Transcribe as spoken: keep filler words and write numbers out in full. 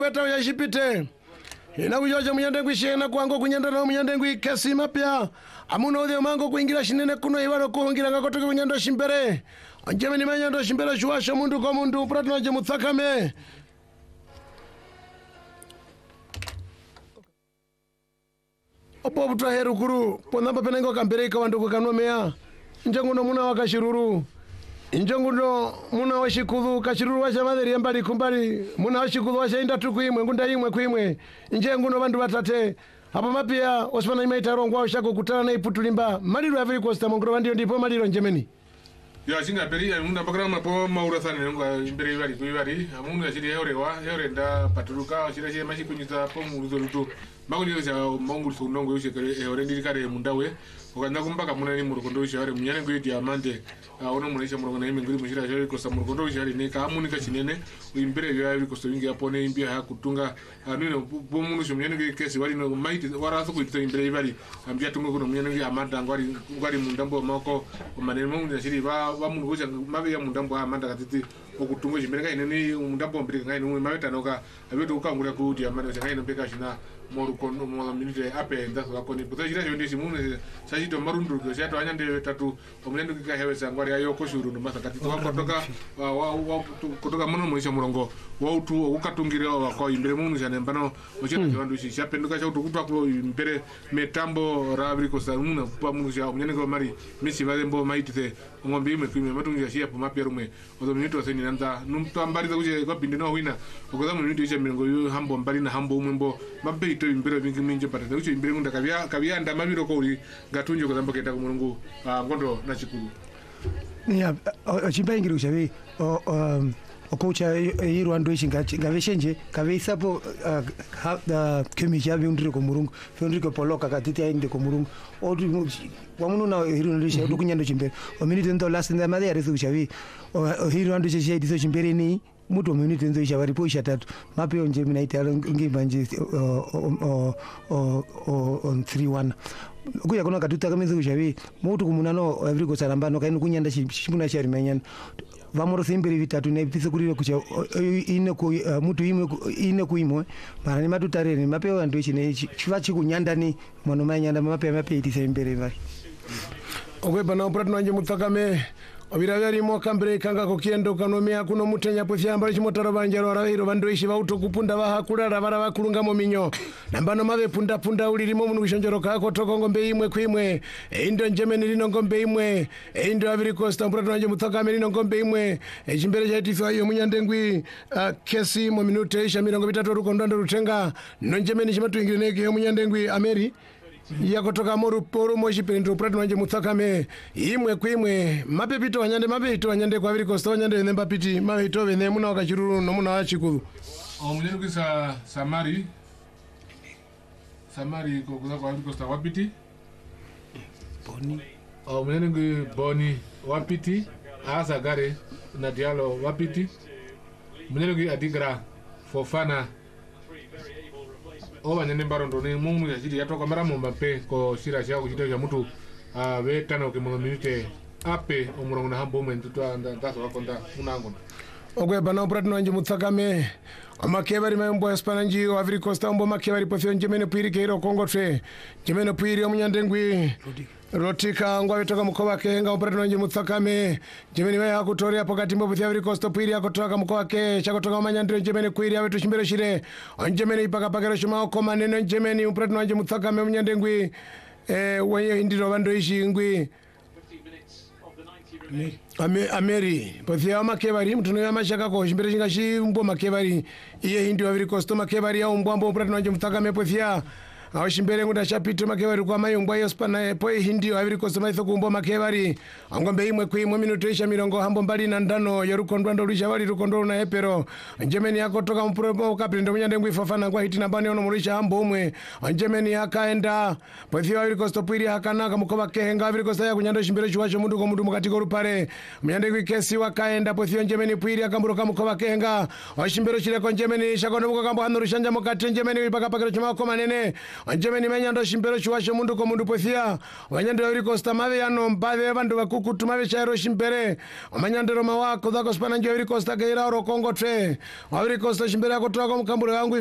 Weta yashipite. Ina kujoja munyandengwi shena kwango kunyanda na munyandengwi kesi mapya. Amuna odhe mango kuingira shinene kuno iwaro kuhungira ngakotoke munyando shimbere. Anjeme ni manyando shimbere shuasha mundu kwa mundu upratuna je mutsakame. Opo butra heru kuru. Ponamba penengo kambereka wanduku kanomea. Njanguno muna wakashiruru. Injongundo muna washikudu kashiruru washa madheri mbali kumbali muna washikudu washa inda tukuimwe ngunda imwe kuimwe injenguno bandu batate hapa mapia osmana imaita rongwa ushako kutana na iputulimba maliro ya vili kosta mongro bandio ndipo maliro njemeni ya singa peri muna bakara mapo maura sana ngwa imbere bali kuibali amunu ya shiri yorewa yorenda paturuka shira shira mashi kunyita po muruzo ruto magoni yoza mongu sunongo yoshe kare orendi kare mundawe ukanda kumbaka muna ni murukondo share munyane ngo diamante ono munesha murukondo ime ngiri mushira share ko samurukondo share ne ka amunika chinene uimbere bya biko storingi yapone imbia ha kutunga anino bo munu sho munyane ngo kesi wali no maiti warazo kuita imbere bali ambia tungo kuno munyane ngo amanda ngwari ngwari mundambo mako manene mungu shiri ba ba munu gocha mabe ya mundambo amanda katiti okutungo chimbere kai nene mundambo mbere kai no mabeta noka abeto ukangura ku diamante kai no beka shina moru kono mo minute ape ndaso akoni puto jira jondi simune sajito marundu ko sato anyande tatu omunendo kika hewe sangwari ayo ko shuru ndumasa katito wakotoka wa kotoka mono monisha murongo wa utu ukatungire wa ko imbere munu jane mbano ochena jandu shi chapenduka cha utu kutwa ko imbere metambo rabri ko saruna pa munu ja omunendo mari misi valembo maitite ngombe ime kwime matungi shi apo mapya rumwe ozo minuto seni nanda numto ambari za kuje ko bindino wina okoza minuto isha mirongo yo hambo mbali na hambo umembo mabe ito imbere vingi minje patata ucho imbere ngunda kabya kabya anda mabiro ko uri gatunjo ko zambo keta ko mulungu ngondo na chikuru ya ochimba ingiro chavi o okocha yiro ando ishinga ngaveshenje kavesapo da kemi chavi undire ko mulungu fondire ko poloka katiti ainde ko mulungu odu wamuno na hiro ndisha odu kunyando chimbere o minute ndo last nda madhe arizo chavi o hiro ando cheshe dizo chimbere ni muto minute ndo isha bari posha tatu mapeo nje minaita ngimba nje o o on three one kuya kono katuta kamenze kushavi mutu kumunano every go sarambano kaino kunyanda shimuna shari menyan vamoro simbiri vitatu ne pise kurire kucha ine ku mutu imwe ine kuimwe mara ni matutare ni mapeo andu ichine chiva chikunyanda ni mono manyanda mapeo mapeo itise imbere vai ogwe bana opratno anje mutakame obiravyari mo kambere kanga kokiendo kanomia kuno mutenya pofyamba chimotaro banjaro raviro vandoishi vauto kupunda vahakurara vara vakurunga mo minyo nambano mave punda punda ulirimo munhu kushonjoroka kotoko ngombe imwe kwimwe eindo njemeni rino ngombe imwe eindo aviri costa mpurato wanje mutakame rino ngombe imwe echimbere chaitiswa iyo munyandengwi uh, kesi mo minute isha mirongo vitatu rukondo rutenga no njemeni chimatwingire neke yo munyandengwi Ameri yakotoka moru poru moshi pendro prato wanje mutakame imwe kwimwe mapepito wanyande mapepito wanyande kwa viri costa wanyande nemba piti mapepito vene muna wakachiruru no muna wachikuru omunendo kisa samari samari ko kuza kwa viri costa wapiti boni omunendo boni wapiti asa gare na dialo wapiti munendo adigra Fofana oba nyane barondo ne mumu ya jidi yatoka mara momba pe ko shira sha ko jidi ya mutu a be tano ke mo minute ape omurongo na hambo men tutwa anda taso wakonda munango ogwe bana opratno anje mutakame amakebari mambo espananji o Ivory Coast ambo makebari pofyo njemene puiri keiro kongotre njemene puiri omunyandengwi rotika ngwa vetoka mkoba kenga opratno anje mutakame njemene we hakutoria pokati mbo pofyo Ivory Coast puiri akotoka mkoba ke chakotoka manyandre njemene kuiri awetu shimbere shire njemene ipaka pakero shuma okoma neno njemene opratno anje mutakame omunyandengwi eh wenye indiro bando ishi ngwi Ame Ameri pofia makebari mtuno ya mashaka ko shimbere chinga shimbo makebari iye hindi wa Ivory Coast makebari ya umbwambo opratno anje mutakame pofia aho shimbere ngunda chapito makebari kwa mayombwa yospana po hindi wa Ivory Coast maitho kumbo makebari angombe imwe kwimwe minuto isha mirongo hambo mbali na ndano ya rukondo ndo lisha wali rukondo na epero njemeni yako toka mpuro kapendo munyandengwi Fofana ngwa hiti nambani ono mulisha hambo umwe njemeni yakaenda pofia wa Ivory Coast pwiri hakanaka mukoba kehenga Ivory Coast ya kunyando shimbere chuwacho mundu ko mundu mukatiko rupare munyandengwi kesi wakaenda pofia njemeni pwiri akamburuka mukoba kehenga washimbere chile ko njemeni shakono muko kambo hano rushanja mukati njemeni ipaka pakero chuma ko manene wanjemeni menyando shimbero chiwasho mundu ko mundu pofia wanyando yori costa mave yano mbave vandu vakukutu mave chairo shimbere wamanyandero mawako dhako spana njo yori costa geira oro kongo tre waviri costa shimbere yako toka mkambure wangu